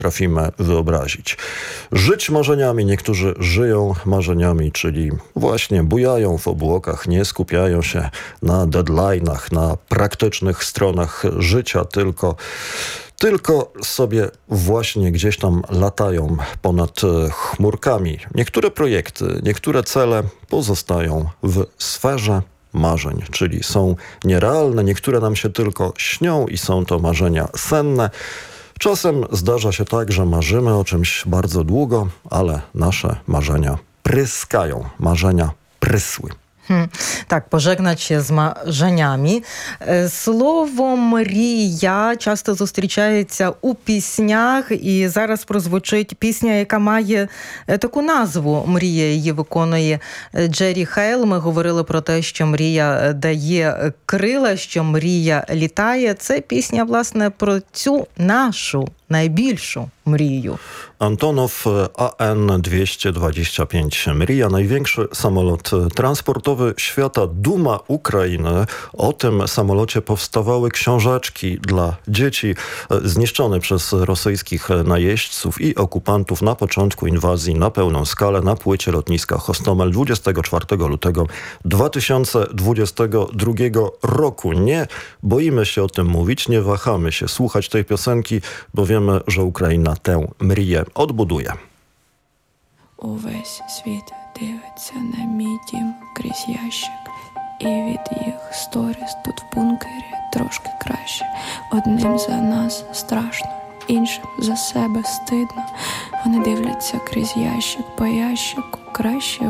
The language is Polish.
potrafimy wyobrazić. Żyć marzeniami, niektórzy żyją marzeniami, czyli właśnie bujają w obłokach, nie skupiają się na deadline'ach, na praktycznych stronach życia, tylko sobie właśnie gdzieś tam latają ponad chmurkami. Niektóre projekty, niektóre cele pozostają w sferze marzeń, czyli są nierealne, niektóre nam się tylko śnią i są to marzenia senne. Czasem zdarza się tak, że marzymy o czymś bardzo długo, ale nasze marzenia pryskają, marzenia prysły. Так, пожегнать się з marzeniami. Слово «мрія» часто зустрічається у піснях, і зараз прозвучить пісня, яка має таку назву «Мрія». Її виконує Джері Хейл. Ми говорили про те, що мрія дає крила, що мрія літає. Це пісня, власне, про цю нашу najbliższą mriju. Antonow AN-225 Mrija, największy samolot transportowy świata, duma Ukrainy. O tym samolocie powstawały książeczki dla dzieci zniszczone przez rosyjskich najeźdźców i okupantów na początku inwazji na pełną skalę na płycie lotniska Hostomel 24 lutego 2022 roku. Nie boimy się o tym mówić, nie wahamy się słuchać tej piosenki, bo wiemy, że Україна tę мрію odbuduje. Увесь світ дивиться на мій дім крізь ящик. І від їх сторіс тут в бункері трошки краще. Одним за нас страшно, іншим за себе стидно. Вони дивляться крізь ящик по ящику, краще